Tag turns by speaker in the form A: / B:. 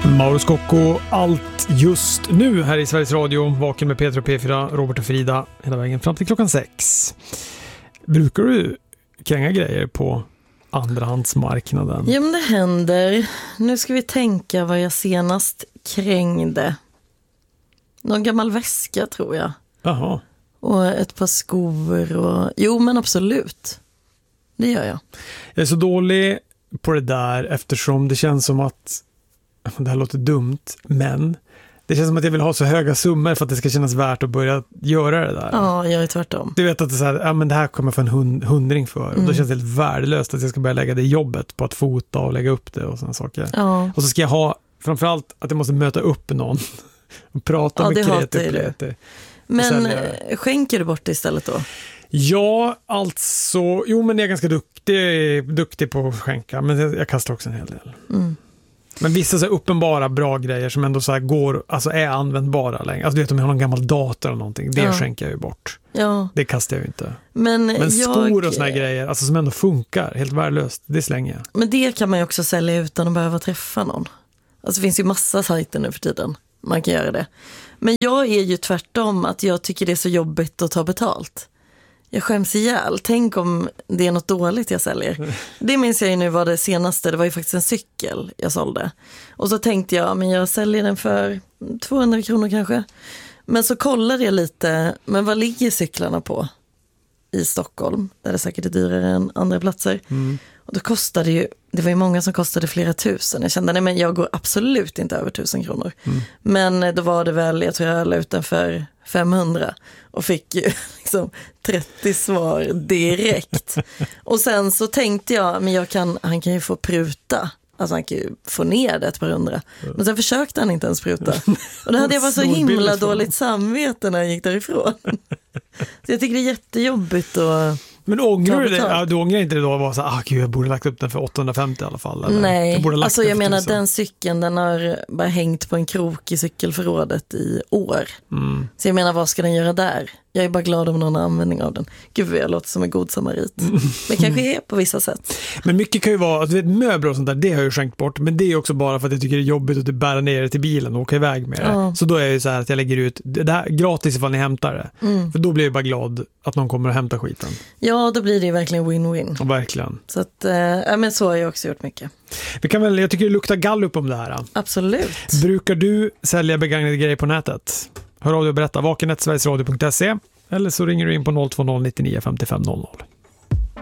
A: Mauro Scocco, allt just nu här i Sveriges Radio. Vaken med Peter och P4, Robert och Frida hela vägen fram till klockan 6. Brukar du kränga grejer på andrahandsmarknaden?
B: Ja, men det händer. Nu ska vi tänka vad jag senast krängde. Någon gammal väska, tror jag.
A: Jaha.
B: Och ett par skor och... Jo, men absolut. Det gör jag.
A: Jag är så dålig på det där eftersom det känns som att... Det här låter dumt, men det känns som att jag vill ha så höga summor för att det ska kännas värt att börja göra det där.
B: Ja, jag är tvärtom.
A: Du vet att det är så här, ja, men det här kommer jag få en hundring för. Och då känns det helt värdelöst att jag ska börja lägga det jobbet på att fota och lägga upp det och sådana saker.
B: Ja.
A: Och så ska jag ha, framförallt att jag måste möta upp någon och prata med kreti.
B: Men skänker du bort det istället då?
A: Ja, alltså, jo men jag är ganska duktig på att skänka, men jag kastar också en hel del.
B: Mm.
A: Men vissa så här uppenbara bra grejer som ändå så här går, alltså är användbara längre. Alltså du vet om jag har någon gammal dator eller någonting, det skänker jag ju bort. Ja. Det kastar jag ju inte. Men skor och såna här grejer, alltså som ändå funkar, helt värdelöst, det slänger jag. Men
B: det kan man ju också sälja utan att behöva träffa någon. Alltså det finns ju massa sajter nu för tiden, man kan göra det. Men jag är ju tvärtom att jag tycker det är så jobbigt att ta betalt. Jag skäms ihjäl. Tänk om det är något dåligt jag säljer. Det minns jag ju nu var det senaste. Det var ju faktiskt en cykel jag sålde. Och så tänkte jag, men jag säljer den för 200 kronor kanske. Men så kollade jag lite, men vad ligger cyklarna på i Stockholm? Där det säkert är dyrare än andra platser. Mm. Och då kostade ju, det var ju många som kostade flera tusen. Jag kände, nej men jag går absolut inte över 1000 kronor. Mm. Men då var det väl, jag tror jag la ut den för 500 och fick ju liksom 30 svar direkt. Och sen så tänkte jag, men han kan ju få pruta. Alltså han kan ju få ner det ett par hundra. Men sen försökte han inte ens pruta. Och då hade jag bara så himla dåligt samvete när jag gick därifrån. Så jag tycker det är jättejobbigt att...
A: Men ångrar du det? Ja, du ångrar inte det då att vara så här, gud, jag borde lagt upp den för 850 i alla fall? Eller?
B: Nej, alltså jag menar den cykeln, den har bara hängt på en krok i cykelförrådet i år. Mm. Så jag menar, vad ska den göra där? Jag är bara glad om någon har användning av den. Gud, jag låter som en god samarit. Men kanske är på vissa sätt. Men
A: mycket kan ju vara, du vet, möbler och sånt där, det har jag ju skänkt bort. Men det är också bara för att jag tycker det är jobbigt att bära ner det till bilen och åka iväg med det. Så då är jag ju så här att jag lägger ut det här gratis ifall ni hämtar det. För då blir jag bara glad att någon kommer och hämtar skiten.
B: Ja, då blir det ju verkligen win-win.
A: Ja, verkligen.
B: Så att, men så har jag också gjort mycket.
A: Jag tycker det luktar gallup om det här.
B: Absolut.
A: Brukar du sälja begagnade grejer på nätet? Hör av dig och berätta, vaken@sverigesradio.se eller så ringer du in på 020 99 55 00.